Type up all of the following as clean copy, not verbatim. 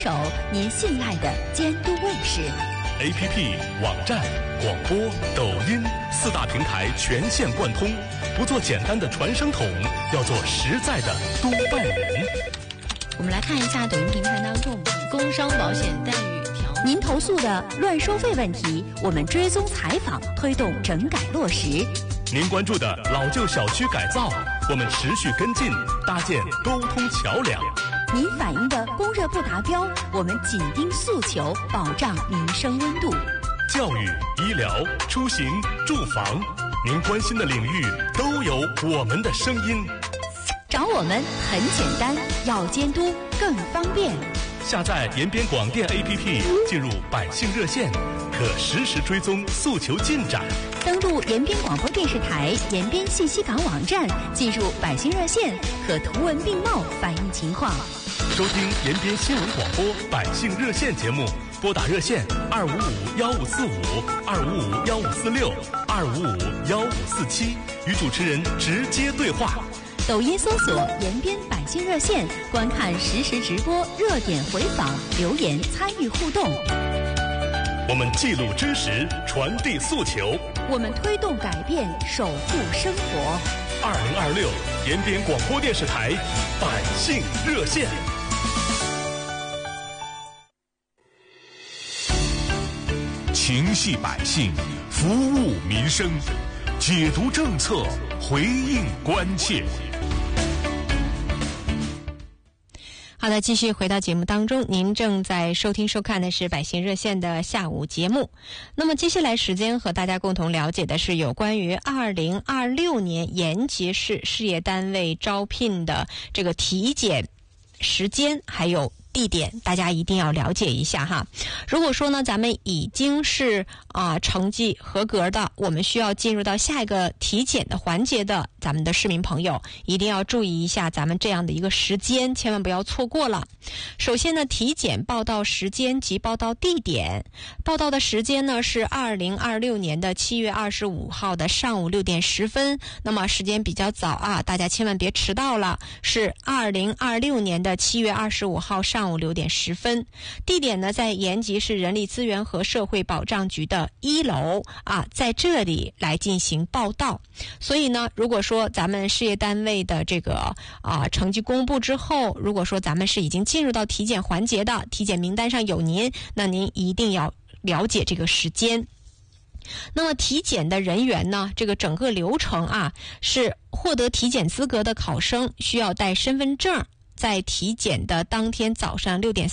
手您信赖的监督卫士。 APP、网站、广播、抖音4大平台全线贯通，不做简单的传声筒，要做实在的督办人。 我们来看一下抖音平台当中工伤保险待遇条您投诉的乱收费问题，我们追踪采访，推动整改落实。 您关注的老旧小区改造，我们持续跟进，搭建沟通桥梁。 您反映的供热不达标，我们紧盯诉求，保障民生温度。 教育、医疗、出行、住房，您关心的领域都有我们的声音。 找我们很简单，要监督更方便。 下载延边广电 APP， 进入百姓热线，可实时追踪诉求进展。 登录延边广播电视台延边信息港网站，进入百姓热线，可图文并茂反映情况。 收听延边新闻广播百姓热线节目，拨打热线255-1545、255-1546、255-1547，与主持人直接对话。 抖音搜索延边百姓热线，观看实时直播、热点回访、留言参与互动。 我们记录真实，传递诉求， 我们推动改变，守护生活。 2026延边广播电视台百姓热线。 情系百姓，服务民生，解读政策，回应关切。 好的，继续回到节目当中，您正在收听收看的是百姓热线的下午节目。那么接下来时间和大家共同了解的是有关于2026年延吉市事业单位招聘的这个体检时间还有地点，大家一定要了解一下哈。如果说呢咱们已经是成绩合格的，我们需要进入到下一个体检的环节的咱们的市民朋友，一定要注意一下咱们这样的一个时间，千万不要错过了。首先呢，体检报到时间及报到地点。报到的时间呢是2026年的7月25号的上午6点10分，那么时间比较早啊，大家千万别迟到了，是2026年的7月25号上午6点10分。地点呢在延吉市人力资源和社会保障局的1楼啊，在这里来进行报到。所以呢，如果说咱们事业单位的这个成绩公布之后，如果说咱们是已经进入到体检环节的，体检名单上有您，那您一定要了解这个时间。那么体检的人员呢，这个整个流程啊，是获得体检资格的考生需要带身份证，在体检的当天早上6点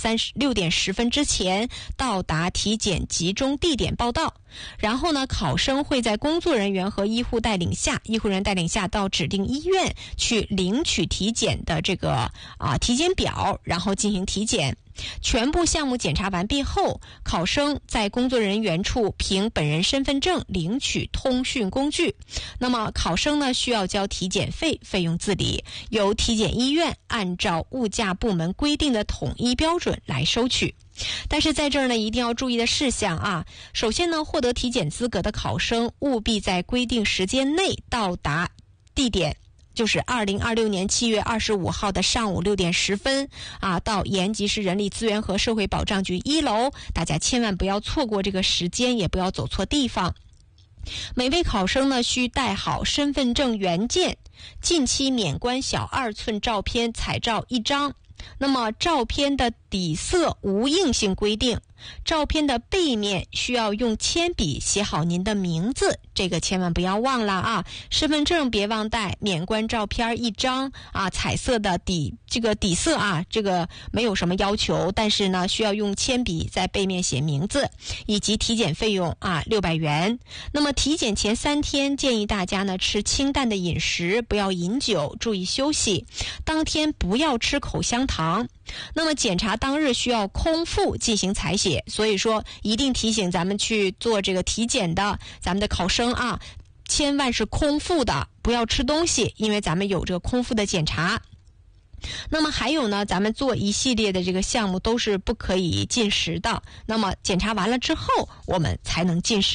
10分之前到达体检集中地点报到。然后呢，考生会在工作人员和医护人员带领下到指定医院去领取体检的这个体检表，然后进行体检。全部项目检查完毕后，考生在工作人员处凭本人身份证领取通讯工具。那么考生呢需要交体检费，费用自理，由体检医院按照物价部门规定的统一标准来收取。但是在这儿呢，一定要注意的事项啊，首先呢，获得体检资格的考生务必在规定时间内到达地点，就是2026年7月25号的上午6点10分到延吉市人力资源和社会保障局1楼，大家千万不要错过这个时间，也不要走错地方。每位考生呢需带好身份证原件、近期免冠小2寸照片彩照1张。那么照片的底色无硬性规定，照片的背面需要用铅笔写好您的名字，这个千万不要忘了啊。身份证别忘带，免冠照片1张彩色的底色这个没有什么要求，但是呢需要用铅笔在背面写名字，以及体检费用600元。那么体检前3天建议大家呢吃清淡的饮食，不要饮酒，注意休息。当天不要吃口香糖。那么检查当日需要空腹进行采血，所以说一定提醒咱们去做这个体检的咱们的考生千万是空腹的，不要吃东西，因为咱们有这个空腹的检查。那么还有呢，咱们做一系列的这个项目都是不可以进食的，那么检查完了之后我们才能进食。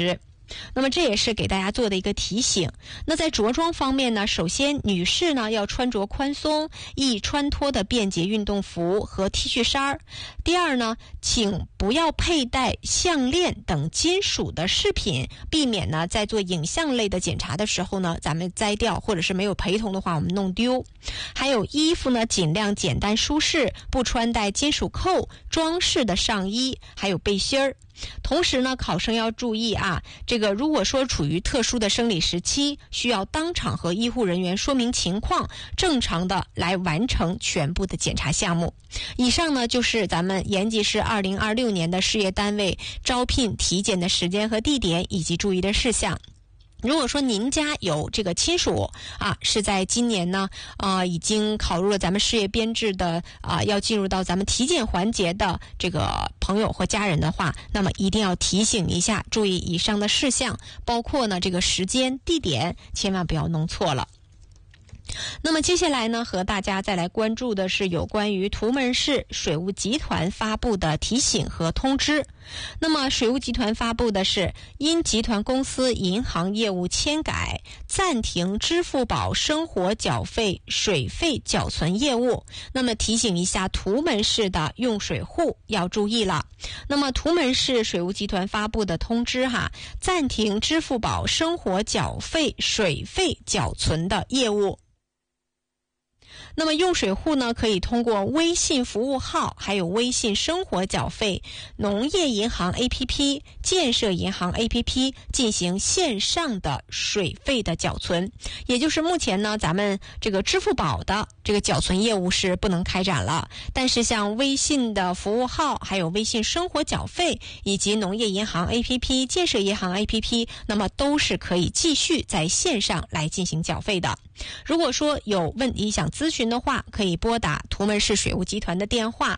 那么这也是给大家做的一个提醒。那在着装方面呢，首先女士呢要穿着宽松易穿脱的便捷运动服和 T 恤衫。第二呢，请不要佩戴项链等金属的饰品，避免呢在做影像类的检查的时候呢咱们摘掉，或者是没有陪同的话我们弄丢。还有衣服呢尽量简单舒适，不穿戴金属扣、装饰的上衣还有背心儿。同时呢，考生要注意啊，这个如果说处于特殊的生理时期，需要当场和医护人员说明情况，正常的来完成全部的检查项目。以上呢就是咱们延吉市2026年的事业单位招聘体检的时间和地点以及注意的事项。如果说您家有这个亲属啊，是在今年呢已经考入了咱们事业编制的要进入到咱们体检环节的这个朋友或家人的话，那么一定要提醒一下，注意以上的事项，包括呢这个时间、地点，千万不要弄错了。那么接下来呢，和大家再来关注的是有关于图们市水务集团发布的提醒和通知。那么水务集团发布的是，因集团公司银行业务迁改，暂停支付宝生活缴费水费缴存业务。那么提醒一下图们市的用水户要注意了。那么图们市水务集团发布的通知暂停支付宝生活缴费水费缴存的业务。那么用水户呢，可以通过微信服务号还有微信生活缴费、农业银行 APP、建设银行 APP 进行线上的水费的缴存。也就是目前呢，咱们这个支付宝的这个缴存业务是不能开展了，但是像微信的服务号还有微信生活缴费以及农业银行 APP、建设银行 APP， 那么都是可以继续在线上来进行缴费的。如果说有问题想咨询的话，可以拨打图们市水务集团的电话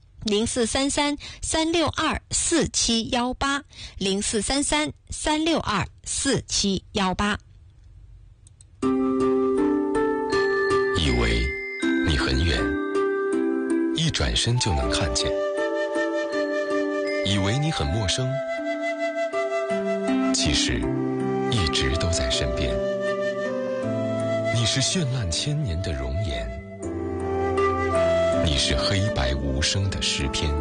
0433-362-4718 0433-362-4718。 以为你很远，一转身就能看见；以为你很陌生，其实一直都在身边。你是绚烂千年的容颜，你是黑白无声的诗篇，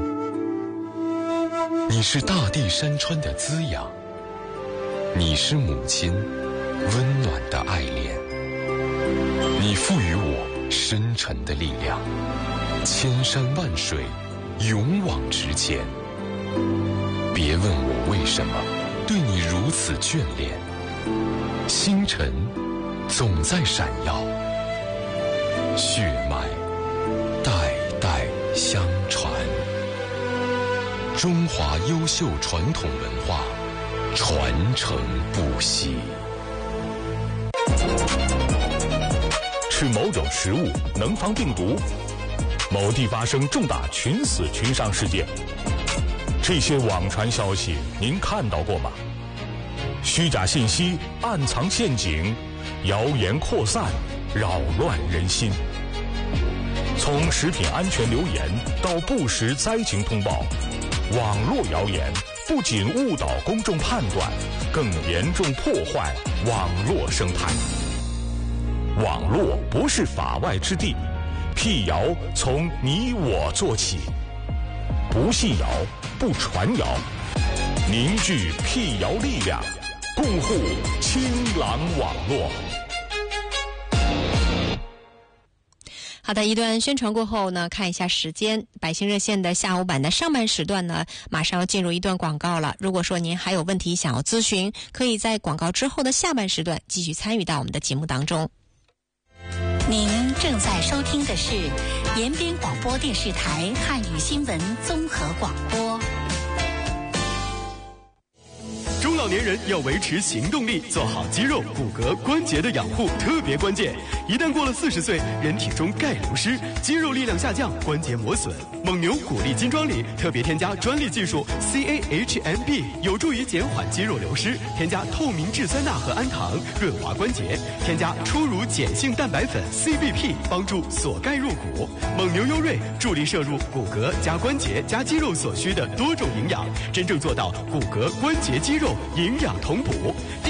你是大地山川的滋养，你是母亲温暖的爱恋，你赋予我深沉的力量，千山万水勇往直前。别问我为什么对你如此眷恋，星辰总在闪耀，血脉代代相传，中华优秀传统文化传承不息。 吃某种食物能防病毒，某地发生重大群死群伤事件，这些网传消息您看到过吗？虚假信息暗藏陷阱，谣言扩散，扰乱人心。从食品安全流言到不实灾情通报，网络谣言不仅误导公众判断，更严重破坏网络生态。网络不是法外之地，辟谣从你我做起。不信谣，不传谣，凝聚辟谣力量，共护清朗网络。 好的，一段宣传过后呢，看一下时间，百姓热线的下午版的上半时段呢，马上要进入一段广告了。如果说您还有问题想要咨询，可以在广告之后的下半时段继续参与到我们的节目当中。 您正在收听的是延边广播电视台汉语新闻综合广播。 中老年人要维持行动力，做好肌肉、骨骼、关节的养护特别关键。一旦过了40岁，人体中钙流失，肌肉力量下降，关节磨损。蒙牛骨力金装里特别添加专利技术 CAHMB， 有助于减缓肌肉流失。添加透明质酸钠和氨糖，润滑关节。添加初乳碱性蛋白粉 CBP， 帮助锁钙入骨。蒙牛优瑞助力摄入骨骼加关节加肌肉所需的多种营养，真正做到骨骼、关节、肌肉营养同补。